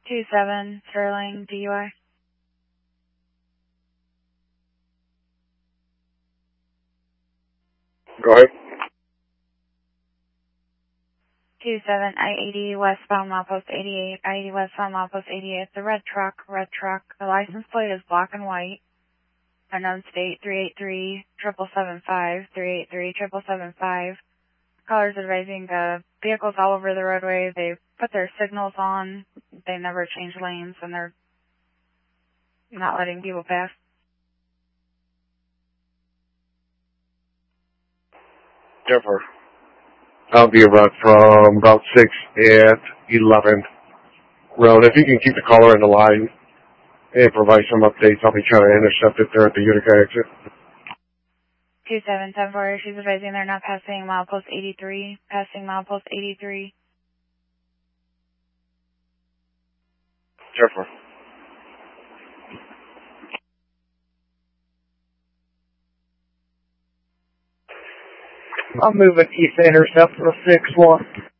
27 Sterling DUI. Go ahead. 27 I-80 westbound milepost 88. I-80 westbound milepost 88. It's a red truck. The license plate is black and white. Unknown state 383 775 383 775. Callers advising the vehicles all over the roadway. They put their signals on. They never change lanes, and they're not letting people pass. Jennifer. I'll be around from about 6 at 11 road. If you can keep the caller in the line and provide some updates, I'll be trying to intercept it there at the Utica exit. 2774, she's advising they're not passing milepost 83. Passing milepost 83. Jennifer. I'm moving east intercept for 6-1.